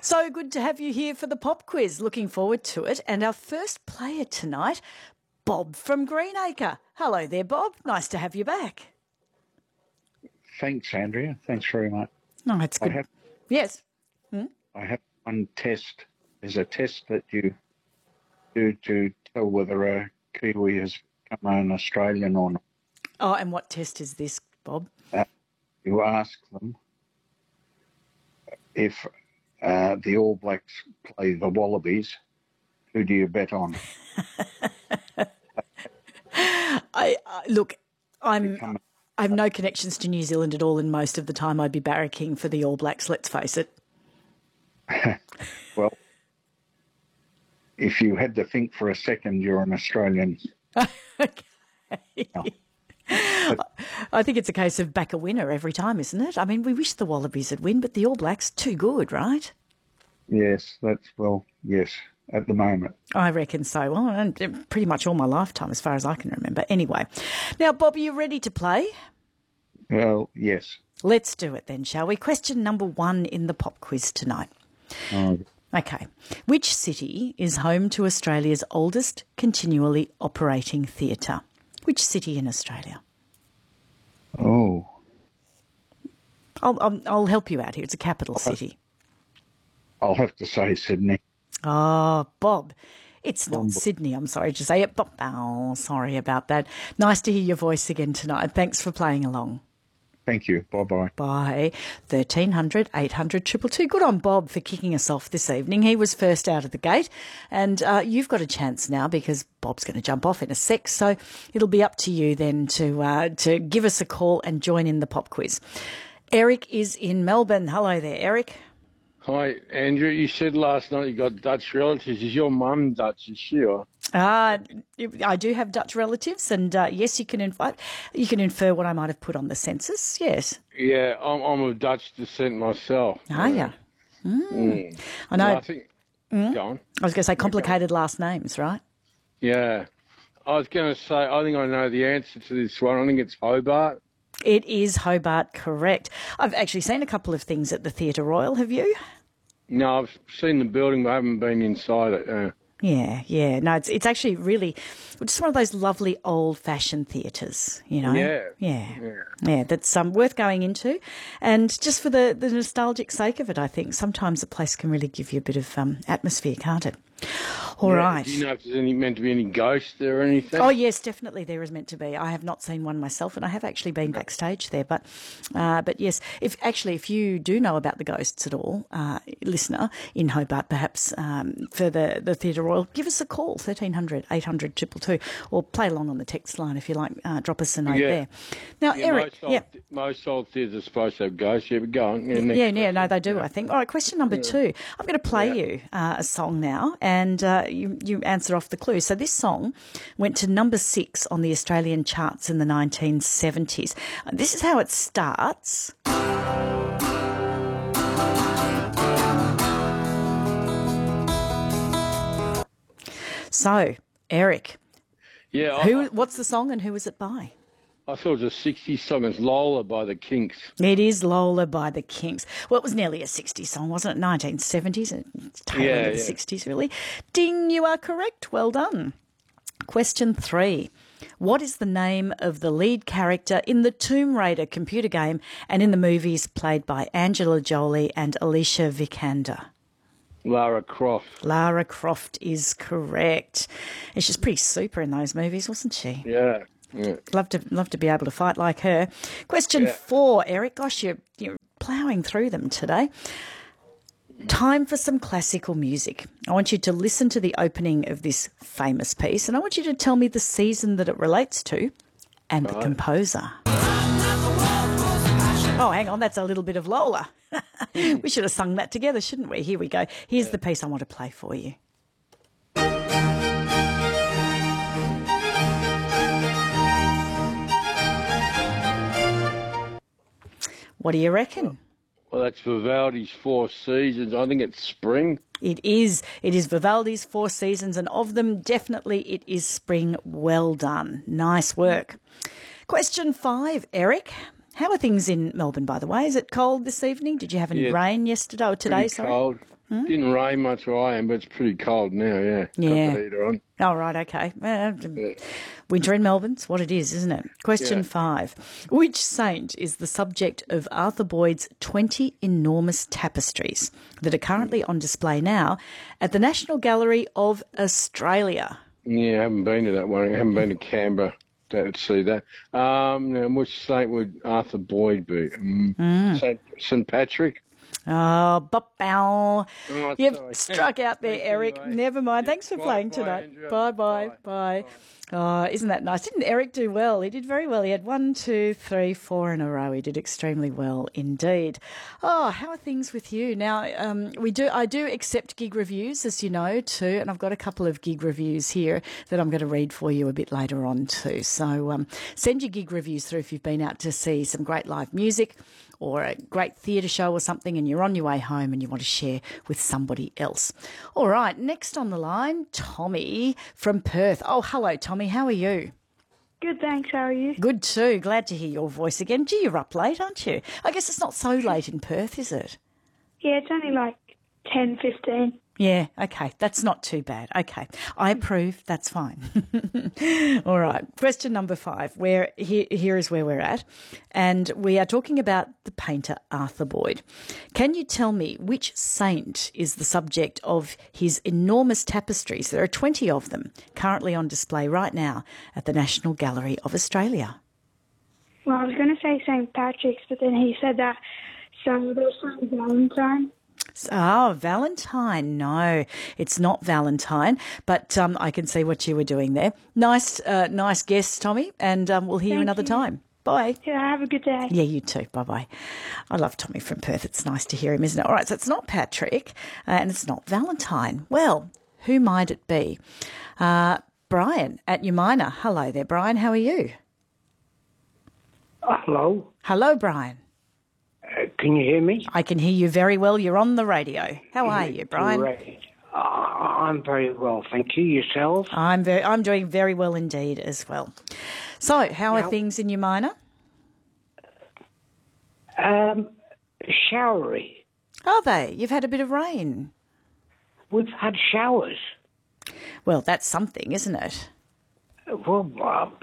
So good to have you here for the pop quiz. Looking forward to it. And our first player tonight, Bob from Greenacre. Hello there, Bob. Nice to have you back. Thanks, Andrea. Thanks very much. No, it's good. Yes. I have one test. There's a test that you do to tell whether a Kiwi has become an Australian or not. Oh, and what test is this, Bob? You ask them if the All Blacks play the Wallabies, who do you bet on? I have no connections to New Zealand at all, and most of the time I'd be barracking for the All Blacks, let's face it. Well, if you had to think for a second, you're an Australian. Okay. No. I think it's a case of back a winner every time, isn't it? I mean, we wish the Wallabies would win, but the All Blacks, too good, right? Yes, yes, at the moment. I reckon so. Well, and pretty much all my lifetime, as far as I can remember. Anyway, now, Bob, are you ready to play? Well, yes. Let's do it then, shall we? Question number 1 in the pop quiz tonight. Okay. Which city is home to Australia's oldest continually operating theatre? Which city in Australia? Oh. I'll help you out here. It's a capital city. I'll have to say Sydney. Oh, Bob, it's not Sydney. I'm sorry to say it. Bob, oh, sorry about that. Nice to hear your voice again tonight. Thanks for playing along. Thank you. Bye-bye. Bye. 1300 800 222. Good on Bob for kicking us off this evening. He was first out of the gate, and you've got a chance now because Bob's going to jump off in a sec. So it'll be up to you then to give us a call and join in the pop quiz. Eric is in Melbourne. Hello there, Eric. Hi, Andrew. You said last night you got Dutch relatives. Is your mum Dutch? Is she? Or? I do have Dutch relatives, and yes, you can infer what I might have put on the census. Yes. Yeah, I'm of Dutch descent myself. Are you? I know. Well, I think. Go on. I was going to say complicated last names, right? Yeah. I was going to say I think I know the answer to this one. I think it's Hobart. It is Hobart, correct. I've actually seen a couple of things at the Theatre Royal. Have you? No, I've seen the building, but I haven't been inside it. Yeah. No, it's actually really just one of those lovely old-fashioned theatres, you know. Yeah. That's worth going into, and just for the nostalgic sake of it, I think sometimes a place can really give you a bit of atmosphere, can't it? All right. Do you know if there's meant to be any ghosts there or anything? Oh, yes, definitely there is meant to be. I have not seen one myself, and I have actually been backstage there. But yes, if you do know about the ghosts at all, listener in Hobart, perhaps for the Theatre Royal, give us a call, 1300 800 222, or play along on the text line if you like. Drop us a note there. Now, Eric, most old theatres are supposed to have ghosts. Yeah, but go on. No, they do, I think. All right, question number 2. I'm going to play you a song now, and you answer off the clue. So this song went to number 6 on the Australian charts in the 1970s. This is how it starts. So, Eric. Yeah. What's the song and who was it by? I thought it was a 60s song. It's Lola by the Kinks. It is Lola by the Kinks. Well, it was nearly a 60s song, wasn't it? 1970s. It's tail end of the 60s, really. Ding, you are correct. Well done. Question 3. What is the name of the lead character in the Tomb Raider computer game and in the movies played by Angela Jolie and Alicia Vikander? Lara Croft. Lara Croft is correct. And she's pretty super in those movies, wasn't she? Yeah. Love to be able to fight like her. Question 4, Eric. Gosh, you're ploughing through them today. Time for some classical music. I want you to listen to the opening of this famous piece, and I want you to tell me the season that it relates to and the composer. Oh, hang on, that's a little bit of Lola. We should have sung that together, shouldn't we? Here we go. Here's the piece I want to play for you. What do you reckon? Well, that's Vivaldi's Four Seasons. I think it's spring. It is. It is Vivaldi's Four Seasons, and of them, definitely it is spring. Well done. Nice work. Question 5, Eric. How are things in Melbourne, by the way? Is it cold this evening? Did you have any rain yesterday or today? Pretty cold. Didn't rain much where I am, but it's pretty cold now, yeah. Yeah. Got the heater on. Oh, right, okay. Winter in Melbourne's what it is, isn't it? Question 5. Which saint is the subject of Arthur Boyd's 20 enormous tapestries that are currently on display now at the National Gallery of Australia? Yeah, I haven't been to that one. I haven't been to Canberra to see that. Now, which saint would Arthur Boyd be? St. Patrick? Oh, bow. Oh, You've sorry. struck out there, Thank you, Eric. mate. Never mind. Thanks for playing Bye, tonight. Andrea. Bye. Bye. Oh, isn't that nice? Didn't Eric do well? He did very well. He had 1, 2, 3, 4 in a row. He did extremely well indeed. Oh, how are things with you? Now, I do accept gig reviews, as you know, too, and I've got a couple of gig reviews here that I'm going to read for you a bit later on too. So send your gig reviews through if you've been out to see some great live music or a great theatre show or something and you're on your way home and you want to share with somebody else. All right, next on the line, Tommy from Perth. Oh, hello, Tommy. How are you? Good, thanks. How are you? Good too. Glad to hear your voice again. Gee, you're up late, aren't you? I guess it's not so late in Perth, is it? Yeah, it's only like 10:15. Yeah, okay. That's not too bad. Okay. I approve. That's fine. All right. Question number 5. Here is where we're at. And we are talking about the painter Arthur Boyd. Can you tell me which saint is the subject of his enormous tapestries? There are 20 of them currently on display right now at the National Gallery of Australia. Well, I was going to say St. Patrick's, but then he said that so there's St. Valentine. Oh, Valentine. No, it's not Valentine, but I can see what you were doing there. Nice guess, Tommy, and we'll hear you another time. Bye. Yeah, have a good day. Yeah, you too. Bye-bye. I love Tommy from Perth. It's nice to hear him, isn't it? All right, so it's not Patrick and it's not Valentine. Well, who might it be? Brian at Umina. Hello there, Brian. How are you? Hello. Hello, Brian. Can you hear me? I can hear you very well. You're on the radio. How are you, Brian? Great. I'm very well, thank you. Yourself? I'm doing very well indeed as well. So, how are things in Umina? Showery. Are they? You've had a bit of rain. We've had showers. Well, that's something, isn't it? Well,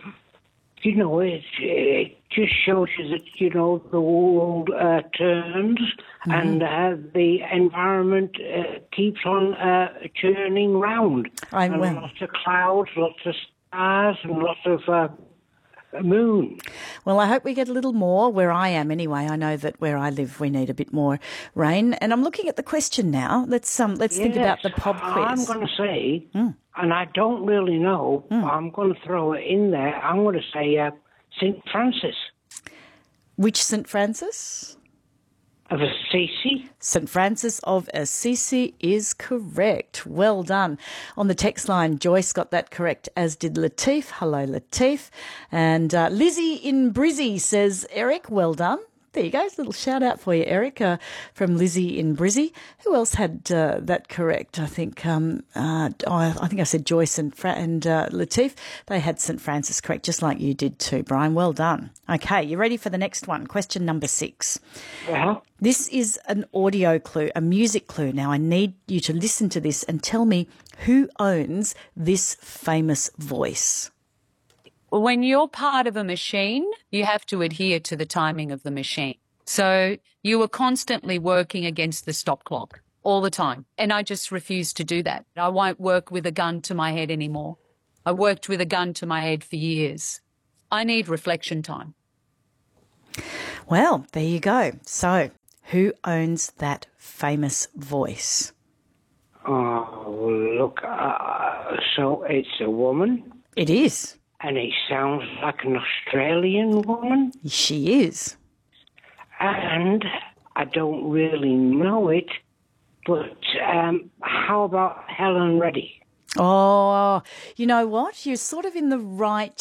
it just shows you that, the world turns and the environment keeps on churning round. Lots of clouds, lots of stars and lots of moon. Well, I hope we get a little more where I am anyway. I know that where I live we need a bit more rain. And I'm looking at the question now. Let's think about the pub quiz. I'm going to say, and I don't really know, I'm going to throw it in there. I'm going to say St. Francis. Which St. Francis? Of Assisi. St. Francis of Assisi is correct. Well done. On the text line, Joyce got that correct, as did Latif. Hello, Latif. And Lizzie in Brizzy says, Eric, well done. There you go. A little shout out for you, Eric, from Lizzie in Brizzy. Who else had that correct? I think I said Joyce and Latif. They had St. Francis correct, just like you did too, Brian. Well done. Okay, you ready for the next one? Question number 6. Yeah. This is an audio clue, a music clue. Now, I need you to listen to this and tell me who owns this famous voice. When you're part of a machine, you have to adhere to the timing of the machine. So you are constantly working against the stop clock all the time. And I just refuse to do that. I won't work with a gun to my head anymore. I worked with a gun to my head for years. I need reflection time. Well, there you go. So who owns that famous voice? Oh, look, so it's a woman? It is. And it sounds like an Australian woman? She is. And I don't really know it, but how about Helen Reddy? Oh, you know what? You're sort of in the right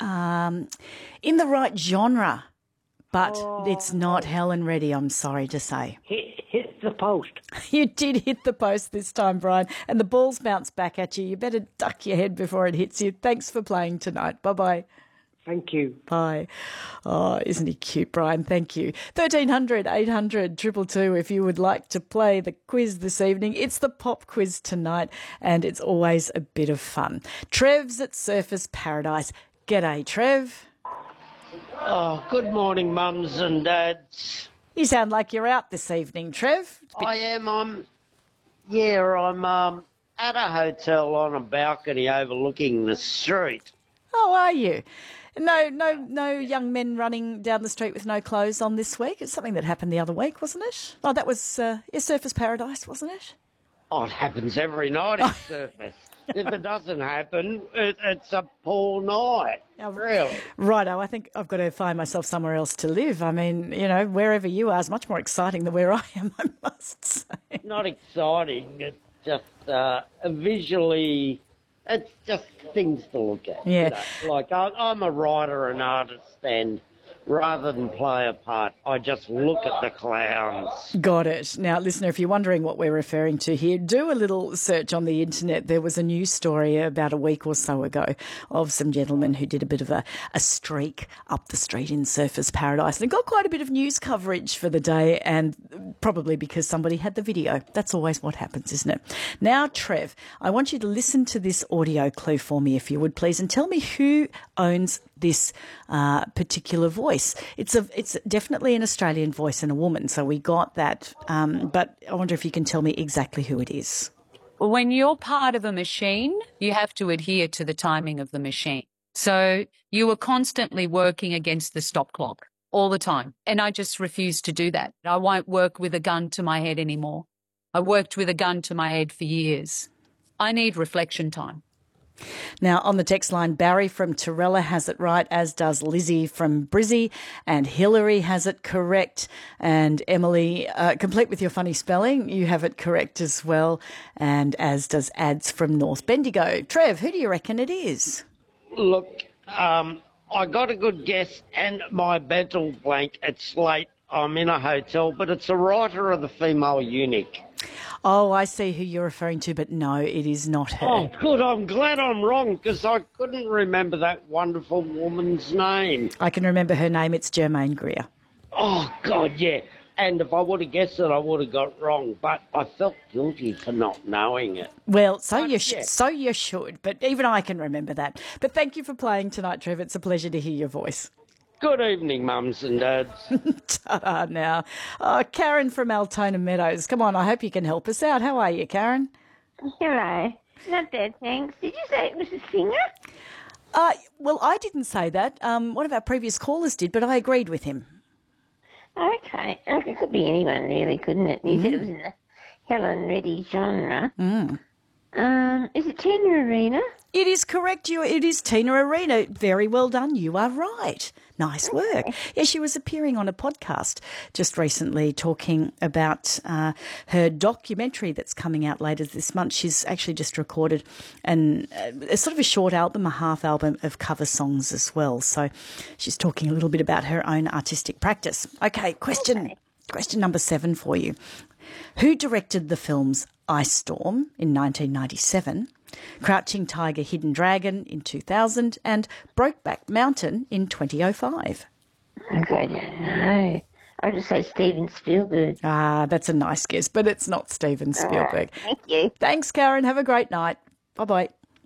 genre, but it's not Helen Reddy, I'm sorry to say. Hit the post. You did hit the post this time, Brian, and the ball's bounced back at you. You better duck your head before it hits you. Thanks for playing tonight. Bye-bye. Thank you. Bye. Oh, isn't he cute, Brian? Thank you. 1300 800 222 if you would like to play the quiz this evening. It's the pop quiz tonight, and it's always a bit of fun. Trev's at Surfers Paradise. G'day, Trev. Oh, good morning, mums and dads. You sound like you're out this evening, Trev. I am. I'm at a hotel on a balcony overlooking the street. How are you? No young men running down the street with no clothes on this week. It's something that happened the other week, wasn't it? Oh, that was Surfers Paradise, wasn't it? Oh, it happens every night at Surfers. If it doesn't happen, it's a poor night. Really. Righto, I think I've got to find myself somewhere else to live. I mean, wherever you are is much more exciting than where I am, I must say. Not exciting. It's just visually... It's just things to look at. Yeah. Like, I'm a writer and artist, and rather than play a part, I just look at the clowns. Got it. Now, listener, if you're wondering what we're referring to here, do a little search on the internet. There was a news story about a week or so ago of some gentlemen who did a bit of a streak up the street in Surfers Paradise. And it got quite a bit of news coverage for the day, and probably because somebody had the video. That's always what happens, isn't it? Now, Trev, I want you to listen to this audio clue for me, if you would, please, and tell me who owns this particular voice. It's definitely an Australian voice and a woman, so we got that. But I wonder if you can tell me exactly who it is. Well, when you're part of a machine, you have to adhere to the timing of the machine. So you are constantly working against the stop clock all the time. And I just refuse to do that. I won't work with a gun to my head anymore. I worked with a gun to my head for years. I need reflection time. Now, on the text line, Barry from Torella has it right, as does Lizzie from Brizzy, and Hillary has it correct, and Emily, complete with your funny spelling, you have it correct as well, and as does Ads from North Bendigo. Trev, who do you reckon it is? Look, I got a good guess, and my mental blank, it's late, I'm in a hotel, but it's a writer of the Female Eunuch. Oh, I see who you're referring to, but no, it is not her. Oh, good. I'm glad I'm wrong, because I couldn't remember that wonderful woman's name. I can remember her name. It's Germaine Greer. Oh, God, yeah. And if I would have guessed it, I would have got wrong. But I felt guilty for not knowing it. Well, so you should, but even I can remember that. But thank you for playing tonight, Trev. It's a pleasure to hear your voice. Good evening, mums and dads. Ta-da now. Oh, Karen from Altona Meadows. Come on, I hope you can help us out. How are you, Karen? Hello. Not bad, thanks. Did you say it was a singer? Well, I didn't say that. One of our previous callers did, but I agreed with him. Okay. It could be anyone, really, couldn't it? You said it was in the Helen Reddy genre. Is it Tina Arena? It is correct. It is Tina Arena. Very well done. You are right. Nice work. Yeah, she was appearing on a podcast just recently talking about her documentary that's coming out later this month. She's actually just recorded a sort of a short album, a half album of cover songs as well. So she's talking a little bit about her own artistic practice. Okay, question number 7 for you. Who directed the films Ice Storm in 1997, Crouching Tiger, Hidden Dragon in 2000, and Brokeback Mountain in 2005? Okay, I don't know. I'll just say Steven Spielberg. Ah, that's a nice guess, but it's not Steven Spielberg. Right, thank you. Thanks, Karen. Have a great night. Bye-bye.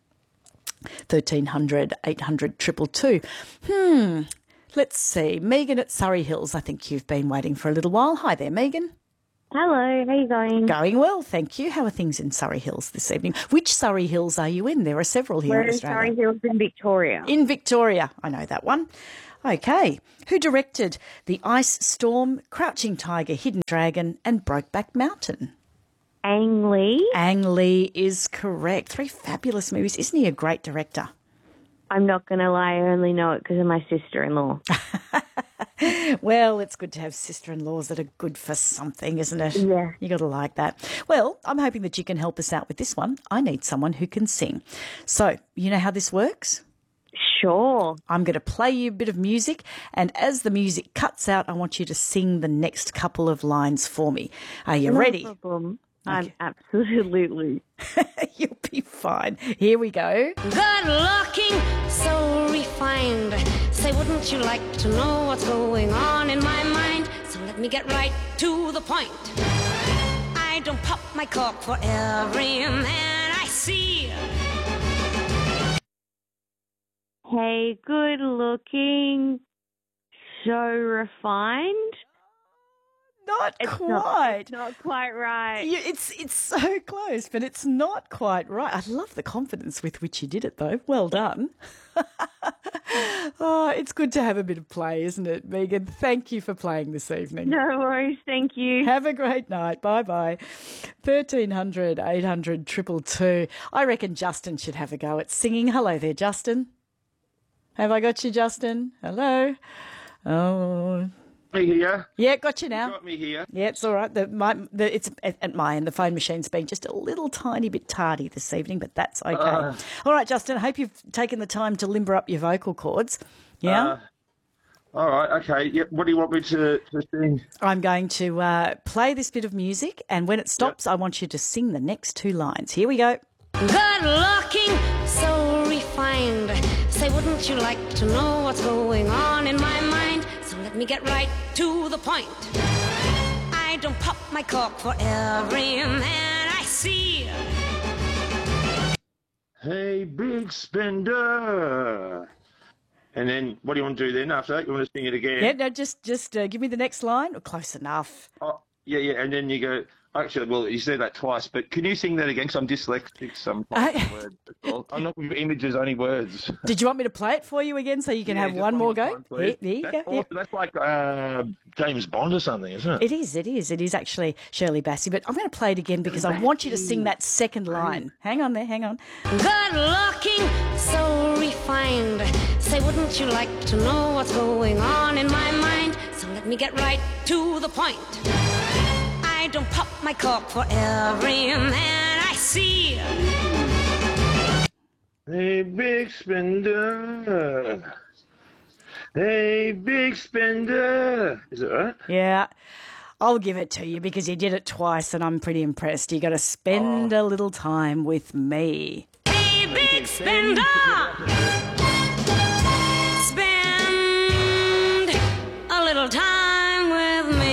1300 800 222. Let's see. Megan at Surrey Hills. I think you've been waiting for a little while. Hi there, Megan. Hello, how are you going? Going well, thank you. How are things in Surrey Hills this evening? Which Surrey Hills are you in? There are several here in Australia. We're in Surrey Hills in Victoria. In Victoria. I know that one. Okay. Who directed The Ice Storm, Crouching Tiger, Hidden Dragon and Brokeback Mountain? Ang Lee. Ang Lee is correct. 3 fabulous movies. Isn't he a great director? I'm not going to lie, I only know it because of my sister-in-law. Well, it's good to have sister-in-laws that are good for something, isn't it? Yeah. You got to like that. Well, I'm hoping that you can help us out with this one. I need someone who can sing. So, you know how this works? Sure. I'm going to play you a bit of music, and as the music cuts out, I want you to sing the next couple of lines for me. Are you ready? No problem. I'm absolutely. You'll be fine. Here we go. Good looking, so refined. Say, wouldn't you like to know what's going on in my mind? So let me get right to the point. I don't pop my cork for every man I see. Hey, good looking, so refined. Not quite. It's not quite right. It's so close, but it's not quite right. I love the confidence with which you did it, though. Well done. Oh, it's good to have a bit of play, isn't it, Megan? Thank you for playing this evening. No worries. Thank you. Have a great night. Bye-bye. 1300 800 222. I reckon Justin should have a go at singing. Hello there, Justin. Have I got you, Justin? Hello? Oh... Here. Yeah, got you now. You got me here. Yeah, it's all right. It's at my end. The phone machine's been just a little tiny bit tardy this evening, but that's okay. All right, Justin, I hope you've taken the time to limber up your vocal cords. Yeah? All right, okay. Yep. What do you want me to sing? I'm going to play this bit of music, and when it stops, I want you to sing the next two lines. Here we go. Good looking, so refined. Say, wouldn't you like to know what's going on in my mind? So let me get right to the point. I don't pop my cork for every man I see. Hey, big spender. And then what do you want to do then after that? You want to sing it again? Yeah, no, just give me the next line. Close enough. Oh, yeah. And then you go... Actually, well, you said that twice, but can you sing that again? Because I'm dyslexic sometimes. I'm not with images, only words. Did you want me to play it for you again so you can have one more go? There you go. Awesome. That's like James Bond or something, isn't it? It is actually Shirley Bassey, but I'm going to play it again because I want you to sing that second line. Hang on there, hang on. Good looking, so refined. Say, wouldn't you like to know what's going on in my mind? So let me get right to the point. I don't pop my cork for every man I see. Hey, big spender. Hey, big spender. Is it right? Yeah. I'll give it to you because you did it twice and I'm pretty impressed. You got to spend a little time with me. Hey, big spender. Spend a little time with me.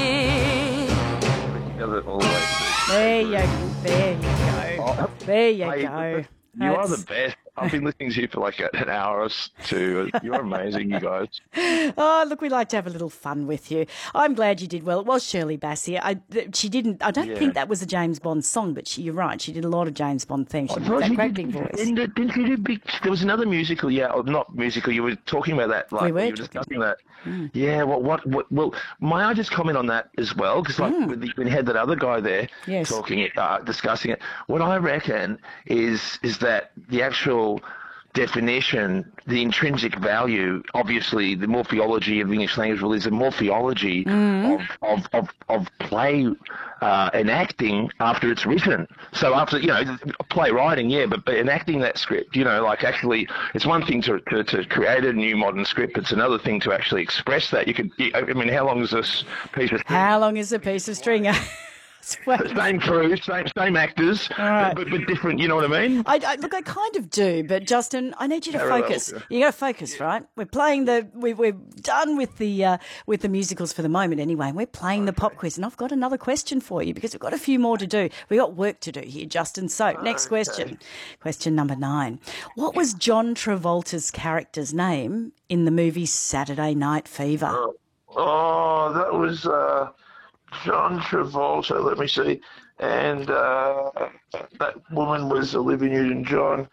There you go. There you go. You are the best. I've been listening to you for like an hour or two. You're amazing, you guys. Oh, look, we like to have a little fun with you. I'm glad you did well. It was Shirley Bassey. I don't think that was a James Bond song, but you're right. She did a lot of James Bond things. She had that great big voice. Didn't you do there was another musical, not musical. You were talking about that. Like, you were discussing that. Yeah, well, may I just comment on that as well? Because when you had that other guy there talking, discussing it, what I reckon is that the actual definition, the intrinsic value, obviously the morphology of the English language is a morphology of play and acting after it's written. So after, playwriting, but enacting that script, actually, it's one thing to create a new modern script, it's another thing to actually express that. How long is this piece of string? How long is a piece of string? Same crew, same actors, but different. You know what I mean? I kind of do, but Justin, I need you to focus. You got to focus, right? We're playing we're done with the musicals for the moment, anyway. And we're playing the pop quiz, and I've got another question for you because we've got a few more to do. We've got work to do here, Justin. So next question, question number 9. What was John Travolta's character's name in the movie Saturday Night Fever? That was. John Travolta, let me see. And that woman was Olivia Newton-John.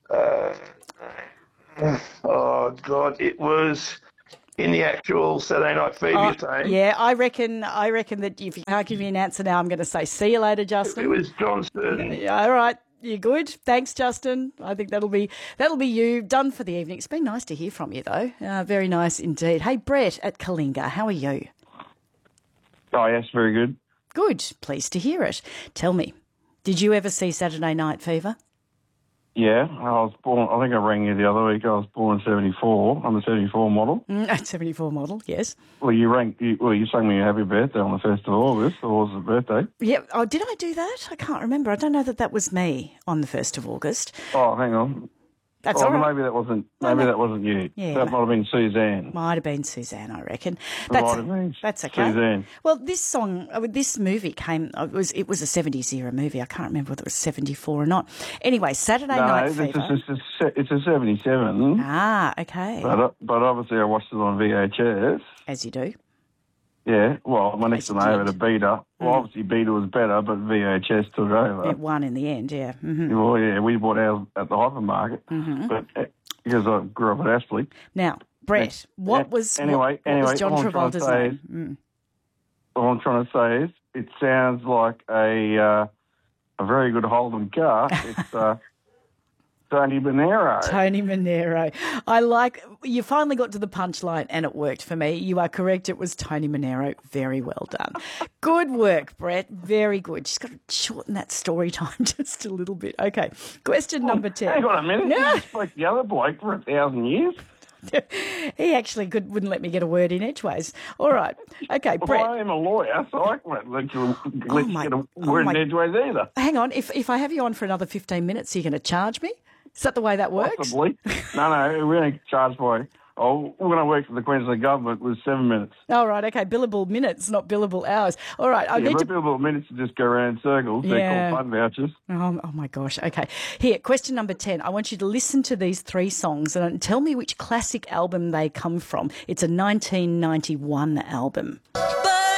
It was in the actual Saturday Night Fever time. Yeah, I reckon that if you can't give me an answer now, I'm going to say see you later, Justin. It was Johnson. Yeah, all right. You're good. Thanks, Justin. I think that'll be you done for the evening. It's been nice to hear from you, though. Very nice indeed. Hey, Brett at Kalinga, how are you? Oh, yes, very good. Good. Pleased to hear it. Tell me, did you ever see Saturday Night Fever? Yeah, I was born, I think I rang you the other week. I was born in 74. I'm a 74 model. 74 model, yes. Well, you sang me a happy birthday on the 1st of August, or was it birthday? Yeah. Oh, did I do that? I can't remember. I don't know that was me on the 1st of August. Oh, hang on. That's all right. Maybe that wasn't you. Yeah, that might have been Suzanne. Might have been Suzanne, I reckon. Might have been that's okay. Suzanne. Well, this movie came. It was a 70s era movie. I can't remember whether it was 74 or not. Anyway, Saturday Night Fever. It's a 77. Ah, okay. But obviously I watched it on VHS. As you do. Yeah, well, my next one over to Beta. Well, obviously Beta was better, but VHS took over. It won in the end, yeah. Mm-hmm. Well, yeah, we bought ours at the hypermarket, but because I grew up at Ashley. Now, Brett, what was John Travolta's name? What I'm trying to say is, it sounds like a very good Holden car. It's Tony Manero. Tony Manero. You finally got to the punchline and it worked for me. You are correct. It was Tony Manero. Very well done. Good work, Brett. Very good. Just got to shorten that story time just a little bit. Okay. Question number 10. Hang on a minute. You spoke the other bloke for 1,000 years. He actually wouldn't let me get a word in edgeways. All right. Okay, well, Brett. I am a lawyer, so I won't let you get a word in edgeways either. Hang on. If I have you on for another 15 minutes, are you going to charge me? Is that the way that works? Possibly. No, we only charge by... Oh, when I worked for the Queensland government, it was 7 minutes. Oh, right, okay. Billable minutes, not billable hours. All right. Billable minutes just go around in circles. Yeah. They're called fund vouchers. Oh, my gosh. Okay. Here, question number 10. I want you to listen to these 3 songs and tell me which classic album they come from. It's a 1991 album.